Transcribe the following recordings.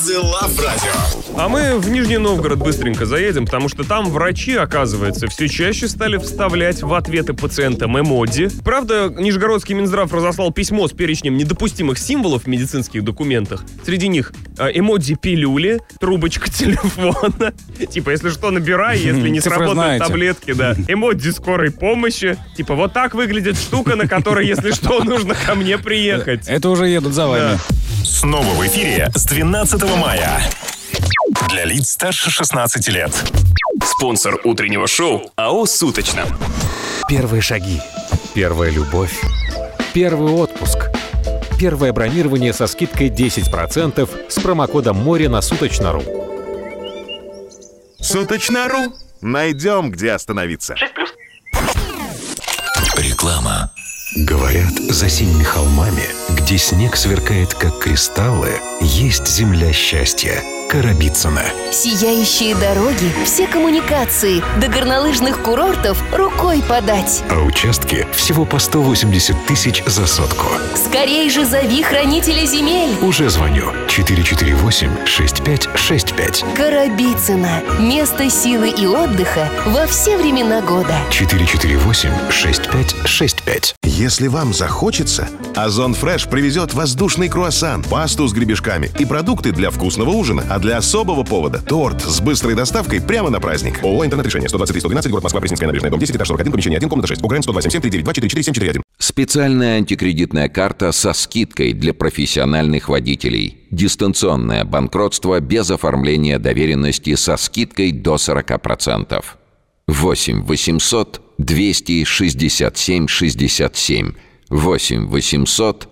Love Radio. А мы в Нижний Новгород быстренько заедем, потому что там врачи, оказывается, все чаще стали вставлять в ответы пациентам эмодзи. Правда, Нижегородский Минздрав разослал письмо с перечнем недопустимых символов в медицинских документах. Среди них эмодзи пилюли, трубочка телефона. Типа, если что, набирай, если не сработают таблетки, да. Эмодзи скорой помощи. Типа, вот так выглядит штука, на которой, если что, нужно ко мне приехать. Это уже едут за вами. Снова в эфире с 12 мая. Для лиц старше 16 лет. Спонсор утреннего шоу АО «Суточно». Первые шаги, первая любовь, первый отпуск, первое бронирование со скидкой 10% с промокодом «Море» на Суточно.ру. Суточно.ру. Найдем, где остановиться. 6+. Реклама. Говорят, за синими холмами, где снег сверкает, как кристаллы, есть земля счастья. Коробицына. Сияющие дороги, все коммуникации, до горнолыжных курортов рукой подать. А участки всего по 180 тысяч за сотку. Скорей же зови хранителя земель. Уже звоню. 448-6565. Коробицына. Место силы и отдыха во все времена года. 448-6565. Если вам захочется, Озон Фреш привезет воздушный круассан, пасту с гребешками и продукты для вкусного ужина. А для особого повода – торт с быстрой доставкой прямо на праздник. ООО «Интернет-решение». 123-112, город Москва, Пресненская набережная, дом 10, этаж 41, помещение 1, комната 6. УГРН 127-392-44741. Специальная антикредитная карта со скидкой для профессиональных водителей. Дистанционное банкротство без оформления доверенности со скидкой до 40%. 8 800 267 67. 8 800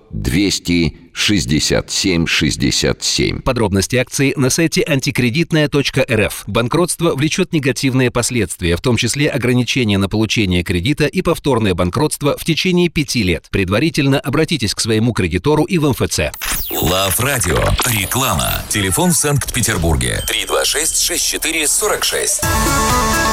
267 67. Подробности акции на сайте антикредитная.рф. Банкротство влечет негативные последствия, в том числе ограничение на получение кредита и повторное банкротство в течение 5 лет. Предварительно обратитесь к своему кредитору и в МФЦ. Love Radio. Реклама. Телефон в Санкт-Петербурге. 326-64-46.